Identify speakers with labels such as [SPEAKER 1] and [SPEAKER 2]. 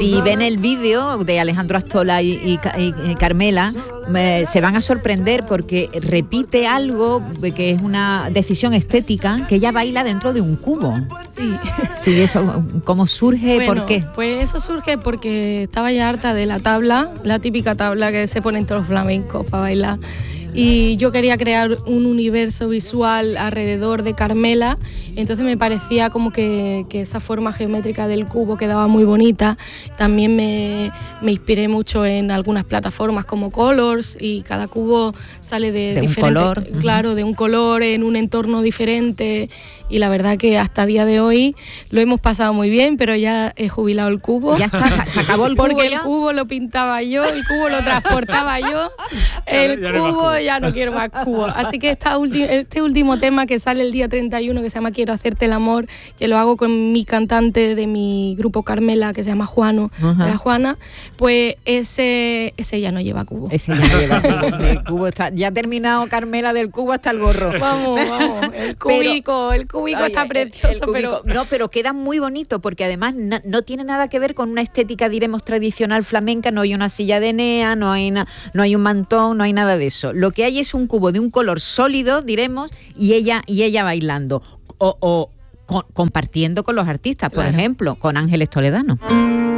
[SPEAKER 1] Si ven el vídeo de Alejandro Astola y Carmela, se van a sorprender porque repite algo que es una decisión estética, que ella baila dentro de un cubo. Sí, eso, ¿cómo surge?
[SPEAKER 2] Bueno,
[SPEAKER 1] ¿por qué?
[SPEAKER 2] Pues eso surge porque estaba ya harta de la tabla, la típica tabla que se pone entre los flamencos para bailar. Y yo quería crear un universo visual alrededor de Carmela, entonces me parecía como que esa forma geométrica del cubo quedaba muy bonita. También me inspiré mucho en algunas plataformas como Colors, y cada cubo sale de diferente,
[SPEAKER 1] un color.
[SPEAKER 2] Claro, de un color en un entorno diferente, y la verdad que hasta el día de hoy lo hemos pasado muy bien, pero ya he jubilado el cubo.
[SPEAKER 1] Ya está, se acabó el cubo.
[SPEAKER 2] Porque
[SPEAKER 1] ya.
[SPEAKER 2] El cubo lo pintaba yo, el cubo lo transportaba yo, el cubo ya no quiero más cubo. Así que este último tema que sale el día 31, que se llama Quiero hacerte el amor, que lo hago con mi cantante de mi grupo Carmela, que se llama Juano, de la Juana, pues ese ya no lleva cubo.
[SPEAKER 1] Ese ya no lleva cubo. El cubo está, ya ha terminado Carmela del cubo hasta el gorro.
[SPEAKER 2] Vamos, el cúbico está precioso,
[SPEAKER 1] pero... No, pero queda muy bonito, porque además no tiene nada que ver con una estética, diremos, tradicional flamenca. No hay una silla de Enea, no hay un mantón, no hay nada de eso. Lo que hay es un cubo de un color sólido, diremos, y ella bailando o compartiendo con los artistas, por ejemplo, con Ángeles Toledano.